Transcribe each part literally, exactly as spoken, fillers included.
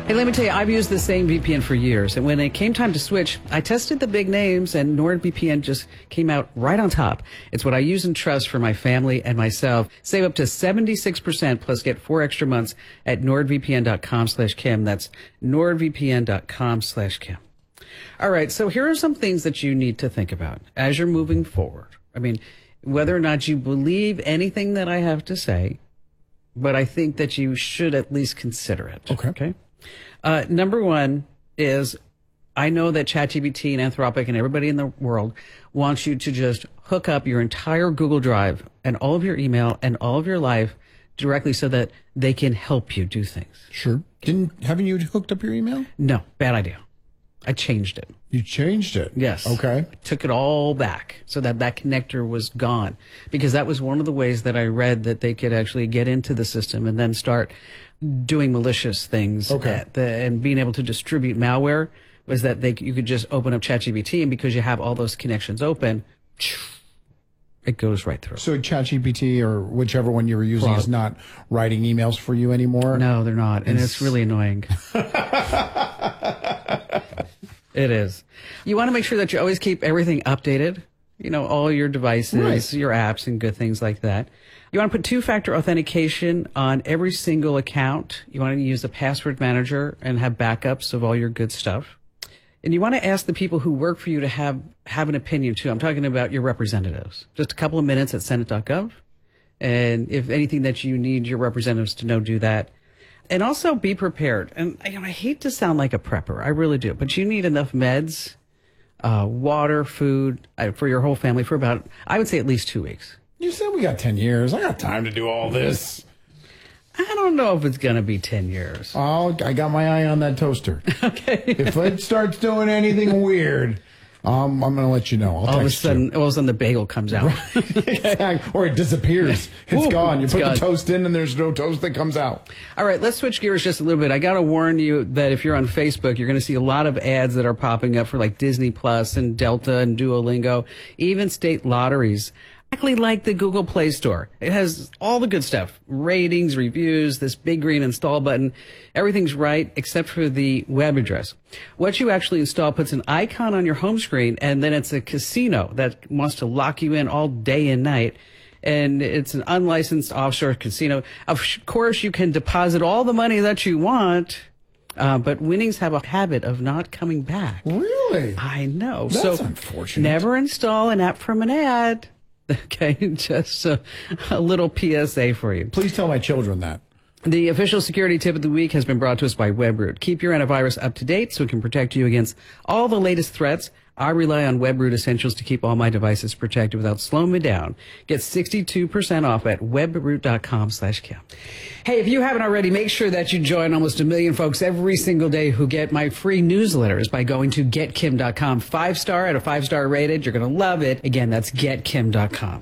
Hey, let me tell you, I've used the same V P N for years, and when it came time to switch, I tested the big names, and NordVPN just came out right on top. It's what I use and trust for my family and myself. Save up to seventy-six percent, plus get four extra months at nordvpn.com slash Kim. That's nordvpn.com slash Kim. All right, so here are some things that you need to think about as you're moving forward. I mean, whether or not you believe anything that I have to say, but I think that you should at least consider it. Okay. Okay. Uh, number one is, I know that ChatGPT and Anthropic and everybody in the world wants you to just hook up your entire Google Drive and all of your email and all of your life directly so that they can help you do things. Sure. Didn't, haven't you hooked up your email? No, bad idea. I changed it. You changed it? Yes. Okay. I took it all back so that that connector was gone, because that was one of the ways that I read that they could actually get into the system and then start doing malicious things. Okay. At the, and being able to distribute malware was that they you could just open up ChatGPT, and because you have all those connections open, it goes right through. So ChatGPT or whichever one you were using Well, is not writing emails for you anymore? No, they're not. And it's, it's really annoying. It is. You want to make sure that you always keep everything updated. You know, all your devices, Right. your apps, and good things like that. You want to put two-factor authentication on every single account. You want to use a password manager and have backups of all your good stuff. And you want to ask the people who work for you to have, have an opinion, too. I'm talking about your representatives. Just a couple of minutes at senate dot gov. And if anything that you need your representatives to know, do that. And also be prepared. And you know, I hate to sound like a prepper. I really do. But you need enough meds, uh, water, food uh, for your whole family for about, I would say, at least two weeks. You said we got ten years. I got time to do all this. I don't know if it's going to be ten years. Oh, I got my eye on that toaster. Okay. If it starts doing anything weird, um, I'm going to let you know. I'll all of a text you. sudden, all of a sudden the bagel comes out. Exactly. Or it disappears. It's Ooh, gone. You it's put gone. the toast in and there's no toast that comes out. All right, let's switch gears just a little bit. I got to warn you that if you're on Facebook, you're going to see a lot of ads that are popping up for like Disney Plus and Delta and Duolingo, even state lotteries. Exactly like the Google Play Store. It has all the good stuff. Ratings, reviews, this big green install button. Everything's right except for the web address. What you actually install puts an icon on your home screen, and then it's a casino that wants to lock you in all day and night. And it's an unlicensed offshore casino. Of course, you can deposit all the money that you want, uh, but winnings have a habit of not coming back. Really? I know. That's so unfortunate. Never install an app from an ad. Okay, just a, a little P S A for you. Please tell my children that. The official security tip of the week has been brought to us by WebRoot. Keep your antivirus up to date so it can protect you against all the latest threats. I rely on WebRoot Essentials to keep all my devices protected without slowing me down. Get sixty-two percent off at webroot.com slash Kim. Hey, if you haven't already, make sure that you join almost a million folks every single day who get my free newsletters by going to get kim dot com. Five star at a five star rated. You're going to love it. Again, that's get kim dot com.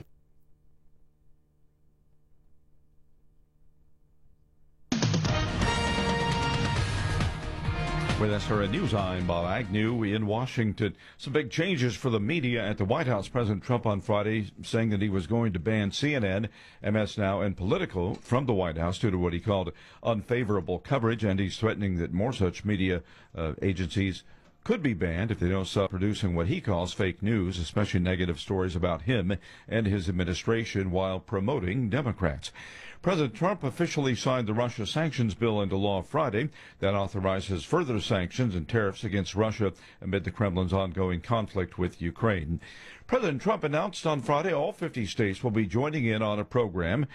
With S R N News, I'm Bob Agnew in Washington. Some big changes for the media at the White House. President Trump on Friday saying that he was going to ban C N N, M S Now, and Politico from the White House due to what he called unfavorable coverage, and he's threatening that more such media uh, agencies could be banned if they don't stop producing what he calls fake news, especially negative stories about him and his administration while promoting Democrats. President Trump officially signed the Russia sanctions bill into law Friday that authorizes further sanctions and tariffs against Russia amid the Kremlin's ongoing conflict with Ukraine. President Trump announced on Friday all fifty states will be joining in on a program